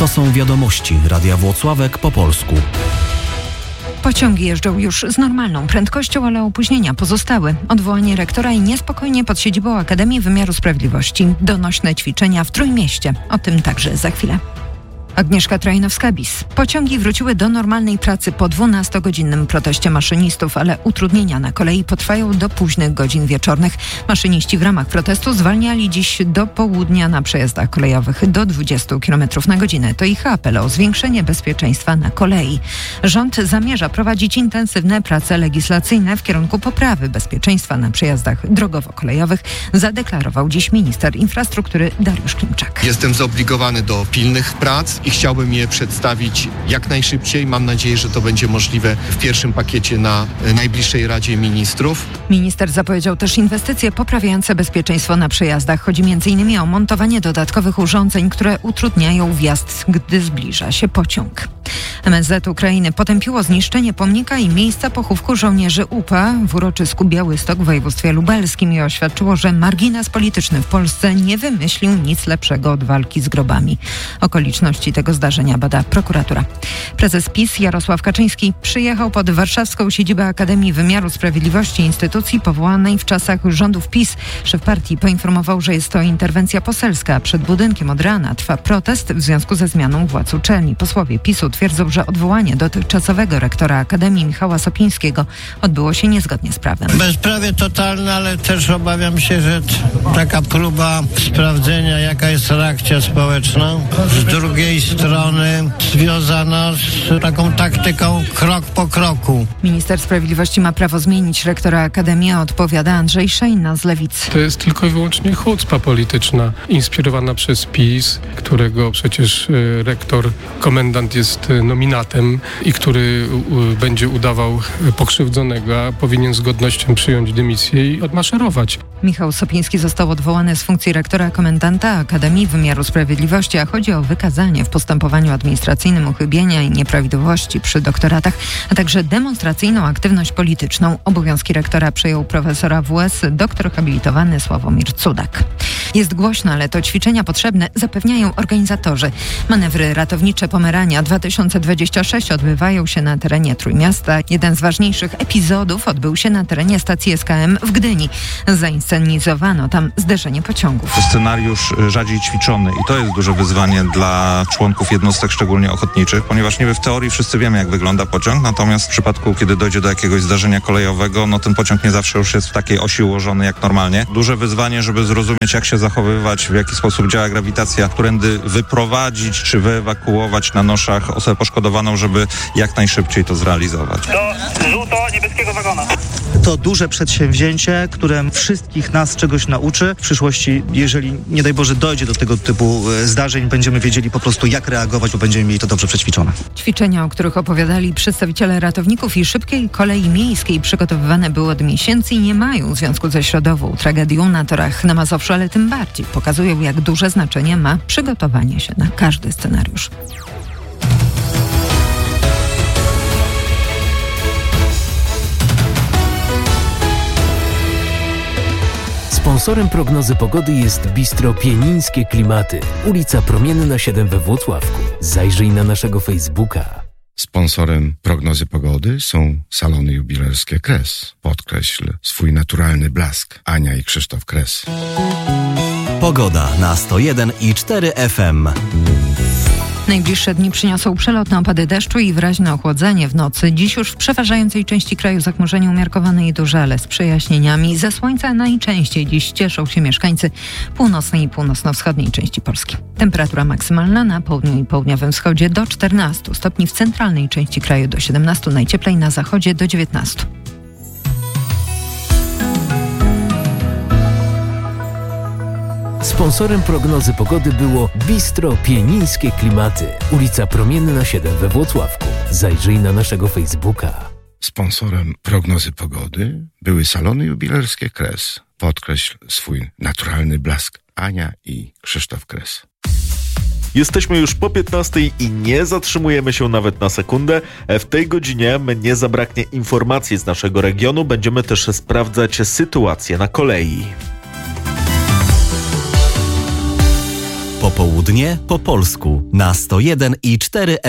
To są wiadomości Radia Włocławek po polsku. Pociągi jeżdżą już z normalną prędkością, ale opóźnienia pozostały. Odwołanie rektora i niespokojnie pod siedzibą Akademii Wymiaru Sprawiedliwości. Donośne ćwiczenia w Trójmieście. O tym także za chwilę. Agnieszka Trajnowska-Bis. Pociągi wróciły do normalnej pracy po 12-godzinnym proteście maszynistów, ale utrudnienia na kolei potrwają do późnych godzin wieczornych. Maszyniści w ramach protestu zwalniali dziś do południa na przejazdach kolejowych do 20 km na godzinę. To ich apel o zwiększenie bezpieczeństwa na kolei. Rząd zamierza prowadzić intensywne prace legislacyjne w kierunku poprawy bezpieczeństwa na przejazdach drogowo-kolejowych, zadeklarował dziś minister infrastruktury Dariusz Klimczak. Jestem zobligowany do pilnych prac i chciałbym je przedstawić jak najszybciej. Mam nadzieję, że to będzie możliwe w pierwszym pakiecie na najbliższej Radzie Ministrów. Minister zapowiedział też inwestycje poprawiające bezpieczeństwo na przejazdach. Chodzi m.in. o montowanie dodatkowych urządzeń, które utrudniają wjazd, gdy zbliża się pociąg. MSZ Ukrainy potępiło zniszczenie pomnika i miejsca pochówku żołnierzy UPA w uroczysku Białystok w województwie lubelskim i oświadczyło, że margines polityczny w Polsce nie wymyślił nic lepszego od walki z grobami. Okoliczności tego zdarzenia bada prokuratura. Prezes PiS Jarosław Kaczyński przyjechał pod warszawską siedzibę Akademii Wymiaru Sprawiedliwości, instytucji powołanej w czasach rządów PiS. Szef partii poinformował, że jest to interwencja poselska. Przed budynkiem od rana trwa protest w związku ze zmianą władz uczelni. Posłowie PiS-u twierdzą, że odwołanie dotychczasowego rektora Akademii Michała Sopińskiego odbyło się niezgodnie z prawem. Bezprawie totalne, ale też obawiam się, że taka próba sprawdzenia, jaka jest reakcja społeczna, z drugiej strony związana z taką taktyką krok po kroku. Minister Sprawiedliwości ma prawo zmienić rektora Akademii, odpowiada Andrzej Szejna z Lewicy. To jest tylko i wyłącznie chucpa polityczna, inspirowana przez PiS, którego przecież rektor, komendant jest nominatem i który będzie udawał pokrzywdzonego, a powinien z godnością przyjąć dymisję i odmaszerować. Michał Sopiński został odwołany z funkcji rektora komendanta Akademii Wymiaru Sprawiedliwości, a chodzi o wykazanie w postępowaniu administracyjnym uchybienia i nieprawidłowości przy doktoratach, a także demonstracyjną aktywność polityczną. Obowiązki rektora przejął profesora WS doktor habilitowany Sławomir Cudak. Jest głośno, ale to ćwiczenia potrzebne, zapewniają organizatorzy. Manewry ratownicze Pomerania 2026 odbywają się na terenie Trójmiasta. Jeden z ważniejszych epizodów odbył się na terenie stacji SKM w Gdyni. Zainscenizowano tam zderzenie pociągów. Scenariusz rzadziej ćwiczony i to jest duże wyzwanie dla członków jednostek, szczególnie ochotniczych, ponieważ niby w teorii wszyscy wiemy, jak wygląda pociąg, natomiast w przypadku, kiedy dojdzie do jakiegoś zdarzenia kolejowego, ten pociąg nie zawsze już jest w takiej osi ułożony jak normalnie. Duże wyzwanie, żeby zrozumieć, jak się zachowywać, w jaki sposób działa grawitacja, którędy wyprowadzić czy wyewakuować na noszach osobę poszkodowaną, żeby jak najszybciej to zrealizować. Do żółto-niebieskiego wagona. To duże przedsięwzięcie, które wszystkich nas czegoś nauczy. W przyszłości, jeżeli nie daj Boże dojdzie do tego typu zdarzeń, będziemy wiedzieli po prostu, jak reagować, bo będziemy mieli to dobrze przećwiczone. Ćwiczenia, o których opowiadali przedstawiciele ratowników i szybkiej kolei miejskiej, przygotowywane były od miesięcy i nie mają związku ze środową tragedią na torach na Mazowszu, ale tym bardziej pokazują, jak duże znaczenie ma przygotowanie się na każdy scenariusz. Sponsorem prognozy pogody jest Bistro Pienińskie Klimaty. Ulica Promienna 7 we Włocławku. Zajrzyj na naszego Facebooka. Sponsorem prognozy pogody są salony jubilerskie Kres. Podkreśl swój naturalny blask. Ania i Krzysztof Kres. Pogoda na 101,4 FM. Najbliższe dni przyniosą przelotne opady deszczu i wyraźne ochłodzenie w nocy. Dziś już w przeważającej części kraju zachmurzenie umiarkowane i duże, ale z przejaśnieniami. Ze słońca najczęściej dziś cieszą się mieszkańcy północnej i północno-wschodniej części Polski. Temperatura maksymalna na południu i południowym wschodzie do 14 stopni, w centralnej części kraju do 17, najcieplej na zachodzie do 19. Sponsorem prognozy pogody było Bistro Pienińskie Klimaty. Ulica Promienna 7 we Włocławku. Zajrzyj na naszego Facebooka. Sponsorem prognozy pogody były salony jubilerskie Kres. Podkreśl swój naturalny blask. Ania i Krzysztof Kres. Jesteśmy już po 15 i nie zatrzymujemy się nawet na sekundę. W tej godzinie nie zabraknie informacji z naszego regionu. Będziemy też sprawdzać sytuację na kolei. Po Popołudnie po polsku na 101,4